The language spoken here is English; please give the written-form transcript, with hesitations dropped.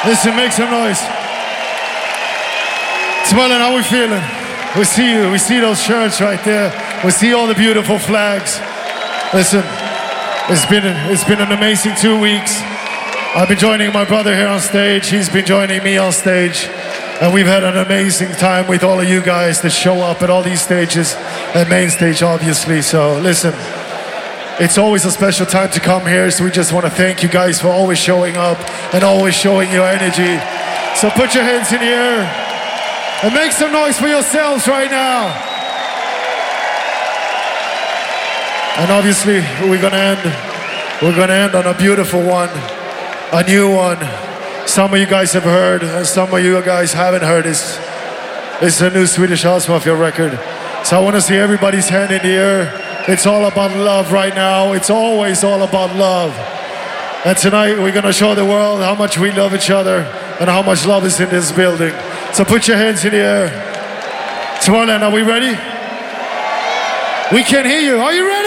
Listen, make some noise. Smiling, how we feeling? We see you. We see those shirts right there. We see all the beautiful flags. Listen, it's been an amazing 2 weeks. I've been joining my brother here on stage. He's been joining me on stage. And we've had an amazing time with all of you guys that show up at all these stages, and main stage obviously. So listen, it's always a special time to come here, so we just want to thank you guys for always showing up and always showing your energy. So put your hands in the air and make some noise for yourselves right now. And obviously we're gonna end on a beautiful one, a new one. Some of you guys have heard, and some of you guys haven't heard. It's a new Swedish House Mafia record. So I want to see everybody's hand in the air. It's all about love right now. It's always all about love. And tonight we're going to show the world how much we love each other and how much love is in this building. So put your hands in the air. Tomorrowland, are we ready? We can hear you. Are you ready?